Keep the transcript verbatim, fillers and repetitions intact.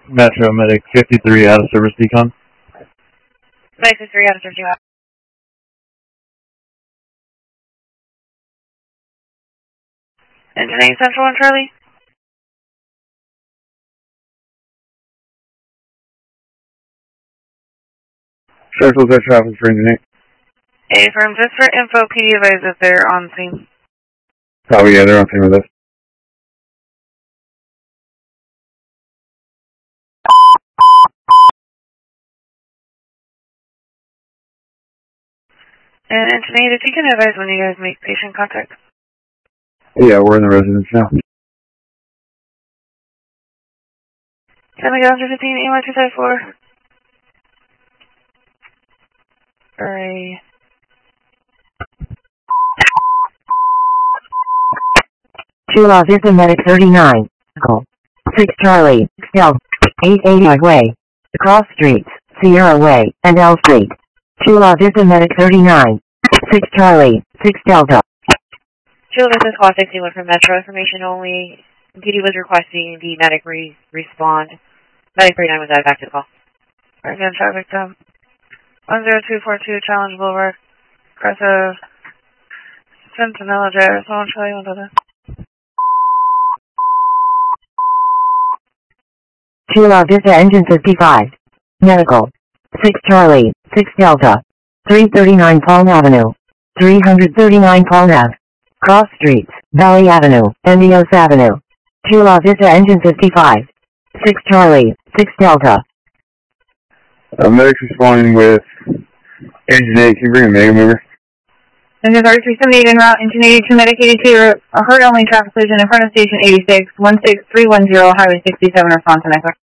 Metro Medic fifty-three out of service decon. fifty-three out of service decon. Engine eight Central and Charlie. Circles are traffic for engine eight. A firm, just for info, P D advise if they're on scene. Oh yeah, they're on scene with us. And engine eight, if you can advise when you guys make patient contact. Yeah, we're in the residence now. Can we go after fifteen, E Y two five four? Alright. Chula Vista Medic thirty-nine. Call. six Charlie, L. eight eighty Way. Cross Streets, Sierra Way, and L Street. Chula Vista Medic thirty-nine. six Charlie, six Delta. Chula Vista Squad sixty-one for Metro information only. P D was requesting the medic re respond. Medic thirty-nine was out of active call. Again, traffic jam. one zero two four two Challenge Boulevard. Cross of Sentinel Drive. Someone tell you one other. Chula Vista Engine fifty-five. Medical. six Charlie, six Delta. three thirty-nine Palm Avenue. three thirty-nine Palm Ave. Cross Streets, Valley Avenue, and Eos Avenue. Chula Vista Engine fifty-five. six Charlie, six Delta. Uh, medic's responding with engine eight. Can you bring a mega mover? Engine thirty-three seventy-eight en route. Engine eighty-two Medic eighty-two. A hurt only traffic collision in front of station eighty-six. one six three one zero Highway sixty-seven. Response to next.